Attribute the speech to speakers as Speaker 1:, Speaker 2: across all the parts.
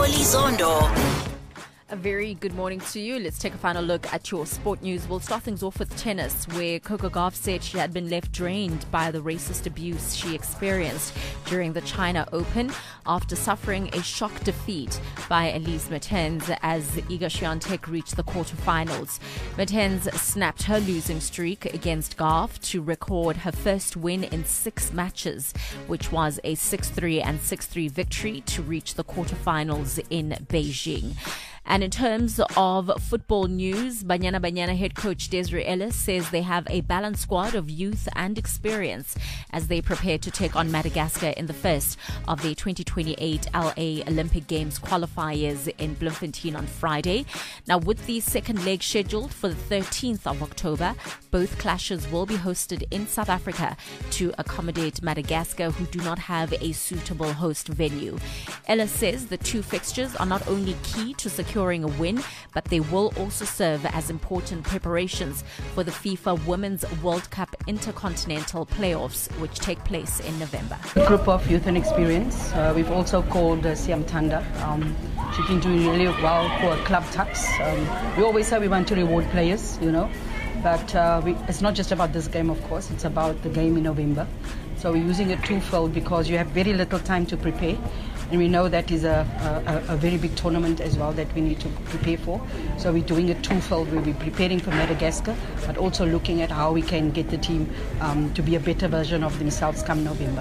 Speaker 1: Oli Zondo.
Speaker 2: A very good morning to you. Let's take a final look at your sport news. We'll start things off with tennis, where Coco Gauff said she had been left drained by the racist abuse she experienced during the China Open after suffering a shock defeat by Elise Mertens as Iga Swiatek reached the quarterfinals. Mertens snapped her losing streak against Gauff to record her first win in 6 matches, which was a 6-3 and 6-3 victory to reach the quarterfinals in Beijing. And in terms of football news, Banyana head coach Desiree Ellis says they have a balanced squad of youth and experience as they prepare to take on Madagascar in the first of the 2028 LA Olympic Games qualifiers in Bloemfontein on Friday. Now, with the second leg scheduled for the 13th of October, both clashes will be hosted in South Africa to accommodate Madagascar, who do not have a suitable host venue. Ellis says the two fixtures are not only key to securing a win, but they will also serve as important preparations for the FIFA Women's World Cup Intercontinental Playoffs, which take place in November.
Speaker 3: A group of youth and experience. We've also called Siam Tanda. She's been doing really well for Club Tucks. We always say we want to reward players, but it's not just about this game, of course. It's about the game in November. So we're using it twofold because you have very little time to prepare. And we know that is a very big tournament as well that we need to prepare for. So we're doing it twofold. We'll be preparing for Madagascar, but also looking at how we can get the team to be a better version of themselves come November.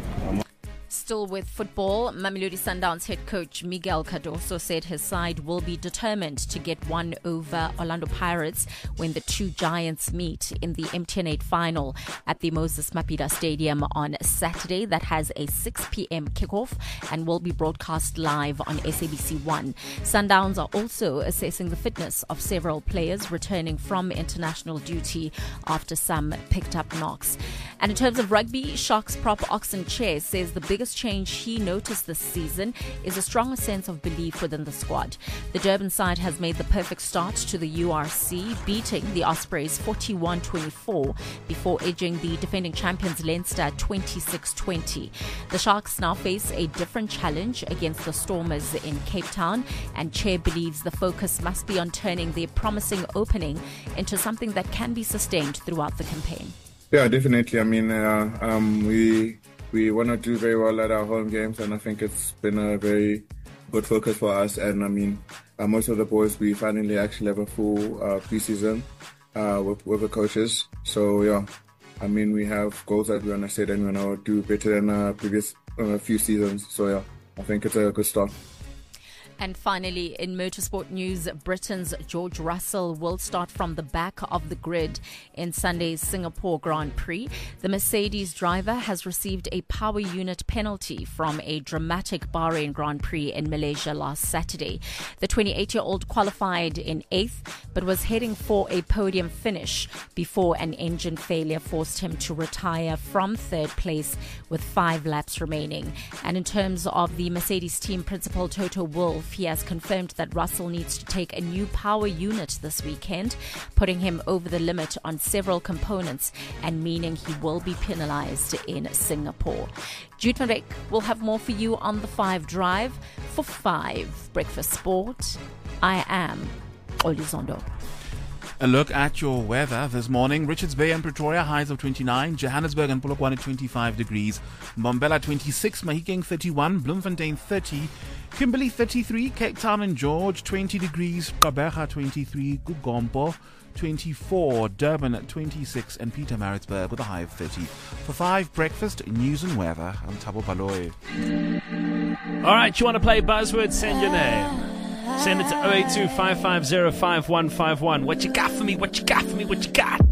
Speaker 2: Still with football, Mamelodi Sundowns head coach Miguel Cardoso said his side will be determined to get one over Orlando Pirates when the two giants meet in the MTN8 final at the Moses Mabhida Stadium on Saturday. That has a 6 p.m. kickoff and will be broadcast live on SABC1. Sundowns are also assessing the fitness of several players returning from international duty after some picked up knocks. And in terms of rugby, Sharks prop Oxen Chair says the biggest change he noticed this season is a stronger sense of belief within the squad. The Durban side has made the perfect start to the URC, beating the Ospreys 41-24 before edging the defending champions Leinster 26-20. The Sharks now face a different challenge against the Stormers in Cape Town, and Chair believes the focus must be on turning their promising opening into something that can be sustained throughout the campaign.
Speaker 4: Yeah, definitely. I mean, we want to do very well at our home games, and I think it's been a very good focus for us. And I mean, most of the boys, we finally actually have a full pre-season with the coaches. So yeah, I mean, we have goals that we want to set and we want to do better than previous few seasons. So yeah, I think it's a good start.
Speaker 2: And finally, in motorsport news, Britain's George Russell will start from the back of the grid in Sunday's Singapore Grand Prix. The Mercedes driver has received a power unit penalty from a dramatic Bahrain Grand Prix in Malaysia last Saturday. The 28-year-old qualified in 8th, but was heading for a podium finish before an engine failure forced him to retire from 3rd place with 5 laps remaining. And in terms of the Mercedes team principal, Toto Wolff, he has confirmed that Russell needs to take a new power unit this weekend, putting him over the limit on several components and meaning he will be penalized in Singapore. Jude Van Rijk will have more for you on the 5 Drive. For 5 Breakfast Sport, I am Oli Zondo.
Speaker 5: A look at your weather this morning. Richards Bay and Pretoria, highs of 29. Johannesburg and Polokwane at 25 degrees. Mbombela 26. Mahikeng 31. Bloemfontein 30. Kimberley 33. Cape Town and George 20 degrees. Gqeberha 23. Gugompo 24. Durban at 26. And Pietermaritzburg with a high of 30. For 5 Breakfast, news and weather, I'm Thabo Baloyi.
Speaker 6: All right, you want to play Buzzword? Send your name. Send it to 082 550 5151. What you got for me? What you got for me? What you got?